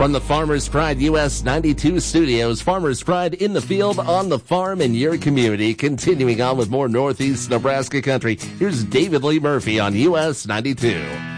From the Farmers Pride US 92 studios, Farmers Pride in the field, on the farm, in your community. Continuing on with more Northeast Nebraska country, here's David Lee Murphy on US 92.